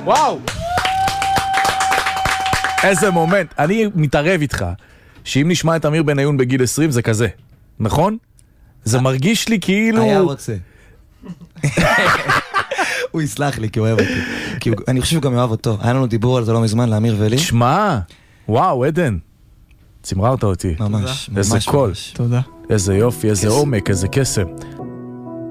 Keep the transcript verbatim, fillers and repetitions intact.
וואו! איזה מומנט. אני מתערב איתך, שאם נשמע את אמיר בניון בגיל עשרים זה כזה, נכון? זה מרגיש לי כאילו... היה רוצה. הוא יסלח לי כי הוא אוהב אותי. כי הוא, אני חושב שהוא גם אוהב אותו. היה לנו דיבור על זה לא מזמן, לאמיר ולי. שמע, וואו, עדן. צמררת אותי. ממש, ממש. איזה קול. תודה. איזה יופי, איזה עומק, איזה קסם.